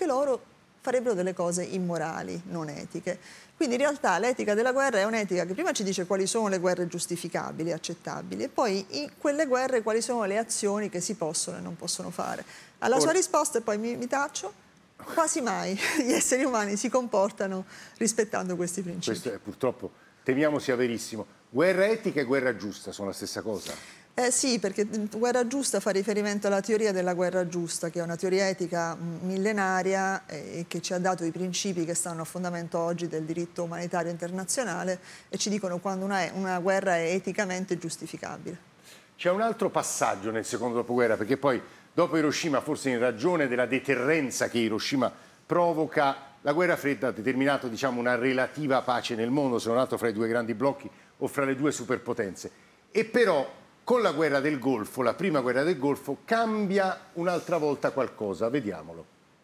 loro farebbero delle cose immorali, non etiche. Quindi in realtà l'etica della guerra è un'etica che prima ci dice quali sono le guerre giustificabili, accettabili, e poi in quelle guerre quali sono le azioni che si possono e non possono fare. Alla sua risposta, e poi mi taccio, quasi mai gli esseri umani si comportano rispettando questi principi. Questo è, purtroppo temiamo sia verissimo. Guerra etica e guerra giusta sono la stessa cosa? Sì, perché guerra giusta fa riferimento alla teoria della guerra giusta, che è una teoria etica millenaria e che ci ha dato i principi che stanno a fondamento oggi del diritto umanitario internazionale e ci dicono quando una guerra è eticamente giustificabile. C'è un altro passaggio nel secondo dopoguerra, perché poi dopo Hiroshima, forse in ragione della deterrenza che Hiroshima provoca, la guerra fredda ha determinato, diciamo, una relativa pace nel mondo, se non altro fra i due grandi blocchi o fra le due superpotenze. E però con la guerra del Golfo, la prima guerra del Golfo, cambia un'altra volta qualcosa. Vediamolo.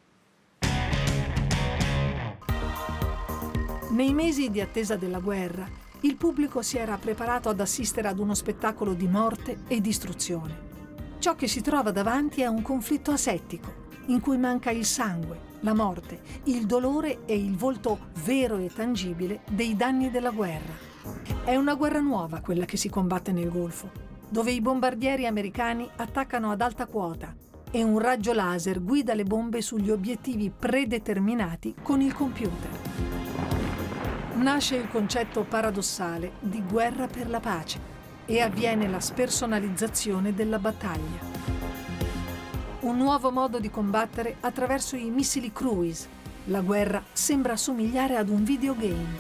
Nei mesi di attesa della guerra, il pubblico si era preparato ad assistere ad uno spettacolo di morte e distruzione. Ciò che si trova davanti è un conflitto asettico, in cui manca il sangue, la morte, il dolore e il volto vero e tangibile dei danni della guerra. È una guerra nuova quella che si combatte nel Golfo, dove i bombardieri americani attaccano ad alta quota e un raggio laser guida le bombe sugli obiettivi predeterminati con il computer. Nasce il concetto paradossale di guerra per la pace e avviene la spersonalizzazione della battaglia. Un nuovo modo di combattere attraverso i missili cruise. La guerra sembra somigliare ad un videogame.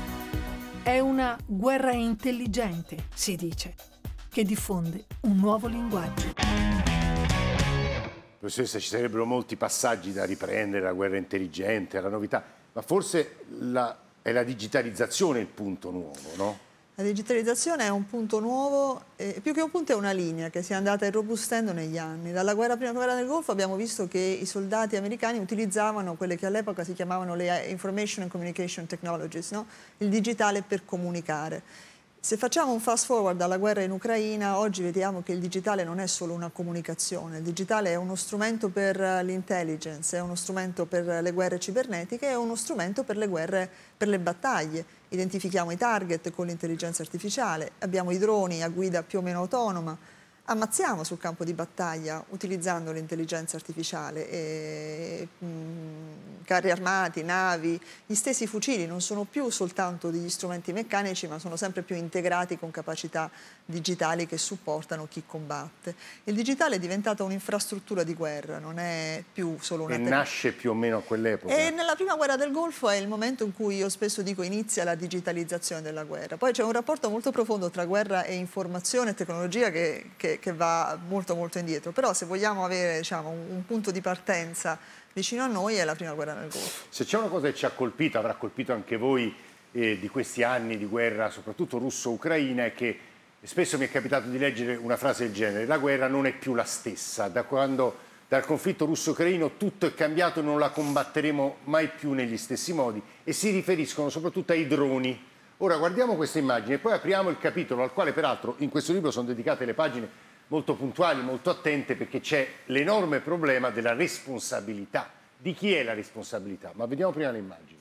È una guerra intelligente, si dice, che diffonde un nuovo linguaggio. Professoressa, ci sarebbero molti passaggi da riprendere, la guerra intelligente, la novità, ma forse è la digitalizzazione il punto nuovo, no? La digitalizzazione è un punto nuovo, più che un punto è una linea che si è andata irrobustendo negli anni. Dalla prima guerra del Golfo abbiamo visto che i soldati americani utilizzavano quelle che all'epoca si chiamavano le Information and Communication Technologies, no? Il digitale per comunicare. Se facciamo un fast forward dalla guerra in Ucraina, oggi vediamo che il digitale non è solo una comunicazione, il digitale è uno strumento per l'intelligence, è uno strumento per le guerre cibernetiche, è uno strumento per le guerre, per le battaglie. Identifichiamo i target con l'intelligenza artificiale, abbiamo i droni a guida più o meno autonoma, ammazziamo sul campo di battaglia utilizzando l'intelligenza artificiale, carri armati, navi, gli stessi fucili non sono più soltanto degli strumenti meccanici ma sono sempre più integrati con capacità digitali che supportano chi combatte. Il digitale è diventato un'infrastruttura di guerra, non è più solo una... E nasce più o meno a quell'epoca. E nella prima guerra del Golfo è il momento in cui io spesso dico inizia la digitalizzazione della guerra. Poi c'è un rapporto molto profondo tra guerra e informazione e tecnologia che va molto molto indietro, però se vogliamo avere, diciamo, un punto di partenza vicino a noi è la prima guerra del Golfo. Se c'è una cosa che ci ha colpito, avrà colpito anche voi di questi anni di guerra, soprattutto russo-ucraina, è che spesso mi è capitato di leggere una frase del genere: la guerra non è più la stessa, dal conflitto russo-ucraino tutto è cambiato, non la combatteremo mai più negli stessi modi, e si riferiscono soprattutto ai droni. Ora guardiamo queste immagini e poi apriamo il capitolo al quale peraltro in questo libro sono dedicate le pagine molto puntuali, molto attente, perché c'è l'enorme problema della responsabilità. Di chi è la responsabilità? Ma vediamo prima le immagini.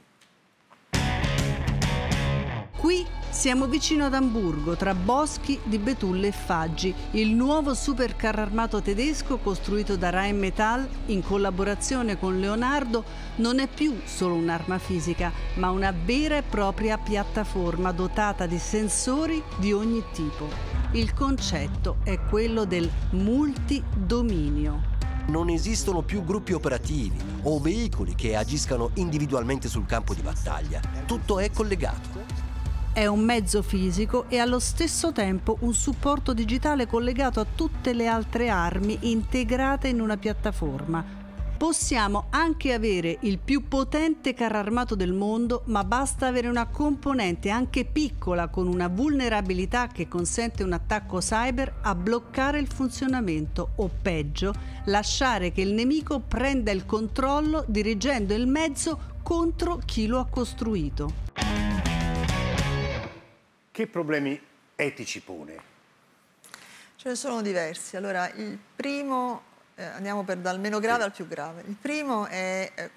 Qui siamo vicino ad Amburgo, tra boschi di betulle e faggi. Il nuovo supercarro armato tedesco costruito da Rheinmetall in collaborazione con Leonardo non è più solo un'arma fisica, ma una vera e propria piattaforma dotata di sensori di ogni tipo. Il concetto è quello del multidominio. Non esistono più gruppi operativi o veicoli che agiscano individualmente sul campo di battaglia. Tutto è collegato. È un mezzo fisico e allo stesso tempo un supporto digitale collegato a tutte le altre armi integrate in una piattaforma. Possiamo anche avere il più potente carro armato del mondo, ma basta avere una componente anche piccola con una vulnerabilità che consente un attacco cyber a bloccare il funzionamento o, peggio, lasciare che il nemico prenda il controllo dirigendo il mezzo contro chi lo ha costruito. Che problemi etici pone? Ce ne sono diversi. Allora, il primo, andiamo dal meno grave al più grave. Il primo è